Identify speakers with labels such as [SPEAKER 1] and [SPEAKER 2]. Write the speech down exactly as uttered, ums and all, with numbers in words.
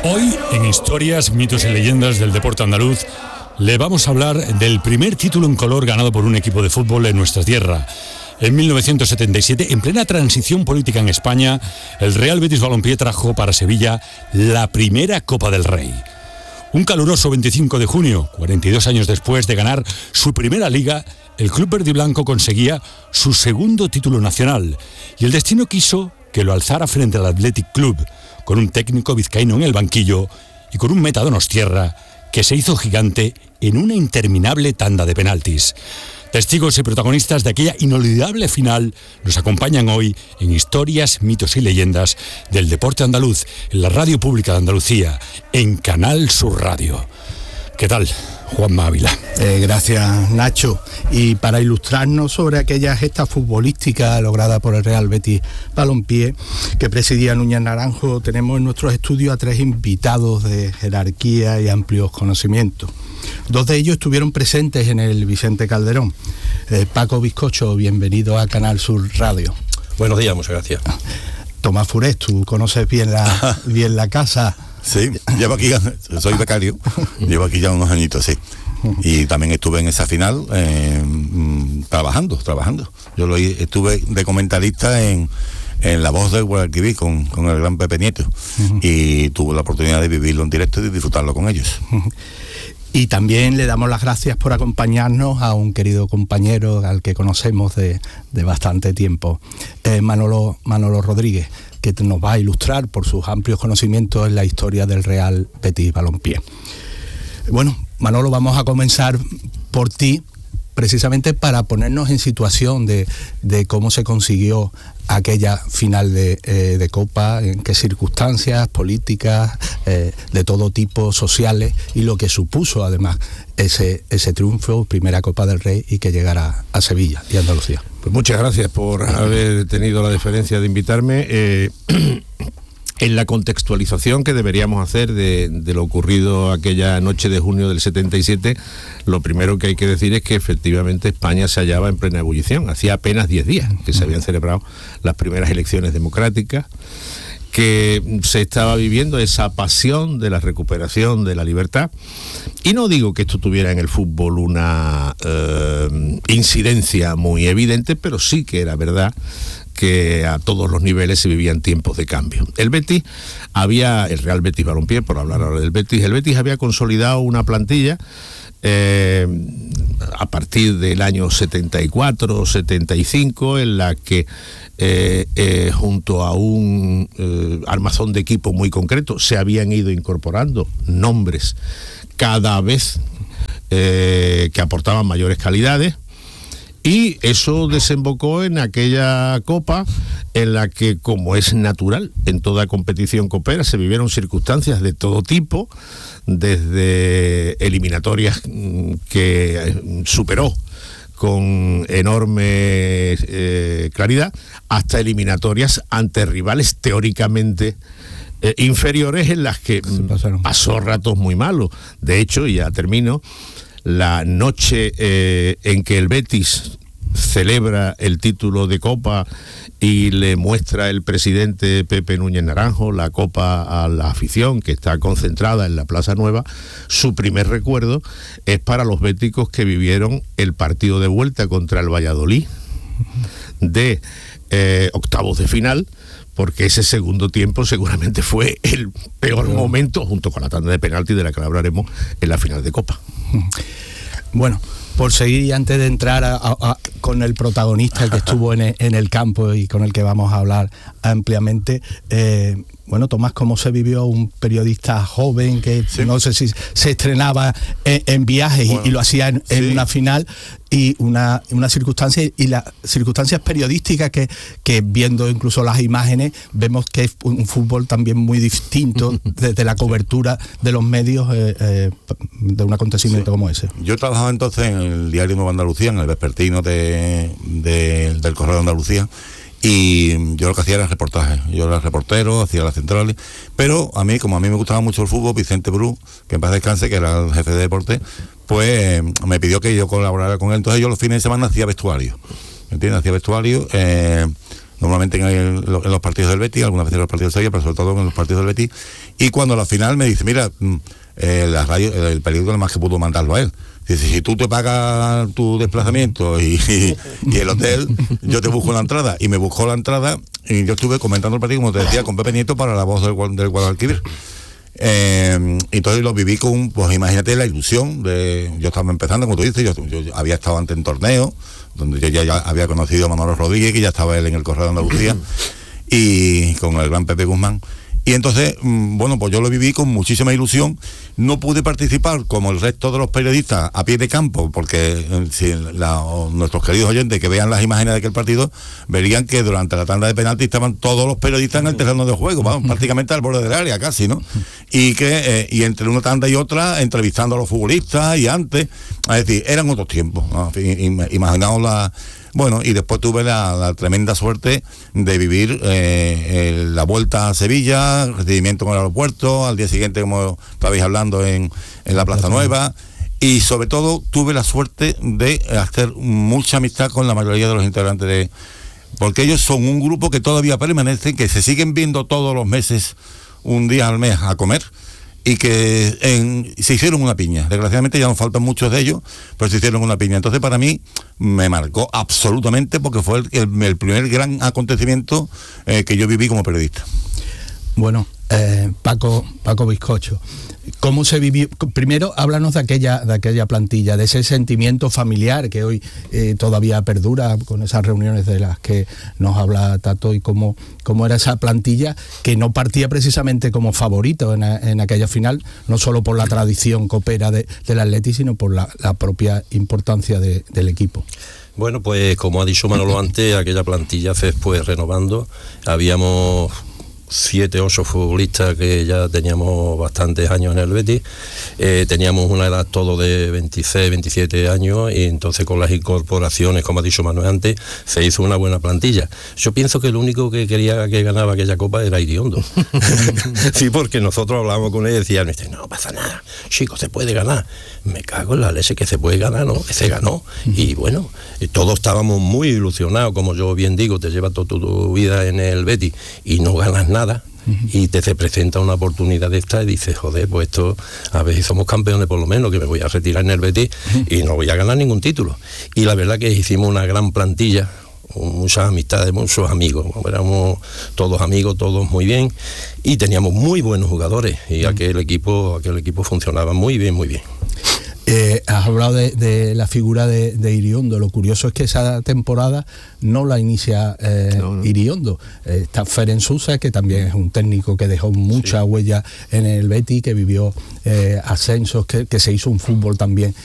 [SPEAKER 1] Hoy, en Historias, Mitos y Leyendas del Deporte Andaluz, le vamos a hablar del primer título en color ganado por un equipo de fútbol en nuestra tierra. En mil novecientos setenta y siete, en plena transición política en España, el Real Betis Balompié trajo para Sevilla la primera Copa del Rey. Un caluroso veinticinco de junio, cuarenta y dos años después de ganar su primera liga, el club verde y blanco conseguía su segundo título nacional, y el destino quiso que lo alzara frente al Athletic Club, con un técnico vizcaíno en el banquillo y con un meta donostiarra que se hizo gigante en una interminable tanda de penaltis. Testigos y protagonistas de aquella inolvidable final nos acompañan hoy en Historias, Mitos y Leyendas del Deporte Andaluz, en la Radio Pública de Andalucía, en Canal Sur Radio. ¿Qué tal, Juanma Ávila?
[SPEAKER 2] Eh, gracias, Nacho. Y para ilustrarnos sobre aquella gesta futbolística lograda por el Real Betis Balompié, que presidía Núñez Naranjo, tenemos en nuestros estudios a tres invitados de jerarquía y amplios conocimientos. Dos de ellos estuvieron presentes en el Vicente Calderón. Eh, Paco Bizcocho, bienvenido a Canal Sur Radio.
[SPEAKER 3] Buenos días, muchas gracias.
[SPEAKER 2] Tomás Furés, tú conoces bien la, bien la casa.
[SPEAKER 4] Sí, llevo aquí, soy becario, llevo aquí ya unos añitos, sí. Y también estuve en esa final eh, trabajando, trabajando. Yo lo estuve de comentarista en, en La Voz del Guadalquivir con, con el gran Pepe Nieto. Uh-huh. Y tuve la oportunidad de vivirlo en directo y de disfrutarlo con ellos.
[SPEAKER 2] Uh-huh. Y también le damos las gracias por acompañarnos a un querido compañero al que conocemos de, de bastante tiempo, eh, Manolo, Manolo Rodríguez, que nos va a ilustrar por sus amplios conocimientos en la historia del Real Betis Balompié. Bueno, Manolo, vamos a comenzar por ti, precisamente para ponernos en situación de, de cómo se consiguió aquella final de, eh, de Copa, en qué circunstancias políticas, eh, de todo tipo, sociales, y lo que supuso además ese, ese triunfo, primera Copa del Rey, y que llegara a Sevilla y Andalucía.
[SPEAKER 3] Pues muchas gracias por haber tenido la deferencia de invitarme. Eh, en la contextualización que deberíamos hacer de, de lo ocurrido aquella noche de junio del setenta y siete, lo primero que hay que decir es que efectivamente España se hallaba en plena ebullición. Hacía apenas diez días que se habían celebrado las primeras elecciones democráticas, que se estaba viviendo esa pasión de la recuperación de la libertad. Y no digo que esto tuviera en el fútbol una eh, incidencia muy evidente, pero sí que era verdad que a todos los niveles se vivían tiempos de cambio. El Betis había, el Real Betis Balompié, por hablar ahora del Betis, el Betis había consolidado una plantilla eh, a partir del año setenta y cuatro, setenta y cinco, en la que eh, eh, junto a un eh, armazón de equipo muy concreto se habían ido incorporando nombres cada vez eh, que aportaban mayores calidades. Y eso desembocó en aquella Copa en la que, como es natural en toda competición copera, se vivieron circunstancias de todo tipo, desde eliminatorias que superó con enorme eh, claridad, hasta eliminatorias ante rivales teóricamente eh, inferiores, en las que pasó ratos muy malos. De hecho, y ya termino, la noche eh, en que el Betis celebra el título de Copa y le muestra el presidente Pepe Núñez Naranjo la Copa a la afición, que está concentrada en la Plaza Nueva, su primer recuerdo es para los béticos que vivieron el partido de vuelta contra el Valladolid de eh, octavos de final, porque ese segundo tiempo seguramente fue el peor momento, junto con la tanda de penalti de la que hablaremos, en la final de Copa.
[SPEAKER 2] Bueno, por seguir, y antes de entrar a, a, a, con el protagonista que estuvo en el, en el campo y con el que vamos a hablar ampliamente, eh, bueno, Tomás, ¿cómo se vivió un periodista joven que sí. no sé si se estrenaba en, en viajes bueno, y, y lo hacía en, en sí. una final, y una, una circunstancia y las circunstancias periodísticas que, que viendo incluso las imágenes vemos que es un fútbol también muy distinto desde la cobertura de los medios eh, eh, de un acontecimiento sí. como ese?
[SPEAKER 4] Yo trabajaba entonces en el diario Nueva Andalucía, en el vespertino de, de, del Correo de Andalucía, y yo lo que hacía era reportajes. Yo era reportero, hacía las centrales, pero a mí, como a mí me gustaba mucho el fútbol, Vicente Bru, que en paz descanse, que era el jefe de deporte, pues me pidió que yo colaborara con él. Entonces yo los fines de semana hacía vestuario, ¿me entiendes? Hacía vestuario, eh, normalmente en, el, en los partidos del Betis, algunas veces en los partidos del Sevilla, pero sobre todo en los partidos del Betis, y cuando a la final me dice, mira, eh, la radio, el periódico nada más que pudo mandarlo a él. Dice, si tú te pagas tu desplazamiento y, y, y el hotel, yo te busco la entrada. Y me buscó la entrada y yo estuve comentando el partido, como te decía, con Pepe Nieto para La Voz del, del Guadalquivir. Eh, entonces lo viví con, pues imagínate la ilusión de, yo estaba empezando, como tú dices, yo, yo había estado antes en torneos, donde yo ya, ya había conocido a Manolo Rodríguez, que ya estaba él en el Correo de Andalucía, y con el gran Pepe Guzmán. Y entonces, bueno, pues yo lo viví con muchísima ilusión. No pude participar como el resto de los periodistas a pie de campo, porque si la, nuestros queridos oyentes que vean las imágenes de aquel partido, verían que durante la tanda de penaltis estaban todos los periodistas en el terreno de juego, vamos, prácticamente al borde del área casi, ¿no? Y que eh, y entre una tanda y otra, entrevistando a los futbolistas y antes, es decir, eran otros tiempos, ¿no? Imaginaos la... Bueno, y después tuve la, la tremenda suerte de vivir eh, la vuelta a Sevilla, recibimiento en el aeropuerto, al día siguiente, como estabais hablando, en, en la Plaza Nueva, y sobre todo tuve la suerte de hacer mucha amistad con la mayoría de los integrantes de... Porque ellos son un grupo que todavía permanece, que se siguen viendo todos los meses, un día al mes a comer, y que en, se hicieron una piña. Desgraciadamente ya nos faltan muchos de ellos, pero se hicieron una piña. Entonces para mí me marcó absolutamente, porque fue el, el, el primer gran acontecimiento eh, que yo viví como periodista.
[SPEAKER 2] Bueno, eh, Paco, Paco Bizcocho, ¿cómo se vivió? Primero, háblanos de aquella, de aquella plantilla, de ese sentimiento familiar que hoy eh, todavía perdura con esas reuniones de las que nos habla Tato, y cómo, cómo era esa plantilla que no partía precisamente como favorito en, a, en aquella final, no solo por la tradición copera de, del Atleti, sino por la, la propia importancia de, del equipo.
[SPEAKER 5] Bueno, pues como ha dicho Manolo antes, aquella plantilla se fue renovando. Habíamos siete, ocho futbolistas que ya teníamos bastantes años en el Betis, eh, teníamos una edad todo de veintiséis, veintisiete años, y entonces con las incorporaciones, como ha dicho Manuel antes, se hizo una buena plantilla. Yo pienso que el único que quería que ganaba aquella copa era Iriondo. Sí, porque nosotros hablábamos con él y decían, no pasa nada, chico, se puede ganar. Me cago en la leche que se puede ganar, ¿no? Que se ganó. Y bueno, todos estábamos muy ilusionados, como yo bien digo, te llevas toda tu vida en el Betis y no ganas nada. Y te se presenta una oportunidad de esta y dices, joder, pues esto, a ver si somos campeones por lo menos, que me voy a retirar en el Betis y no voy a ganar ningún título. Y la verdad que hicimos una gran plantilla, muchas amistades, muchos amigos, éramos todos amigos, todos muy bien, y teníamos muy buenos jugadores, y aquel equipo, aquel equipo funcionaba muy bien, muy bien.
[SPEAKER 2] Eh, has hablado de, de la figura de, de Iriondo. Lo curioso es que esa temporada no la inicia eh, no, no. Iriondo. Eh, está Ferenc Sousa, que también es un técnico que dejó mucha sí. huella en el Betis, que vivió eh, ascensos, que, que se hizo un fútbol también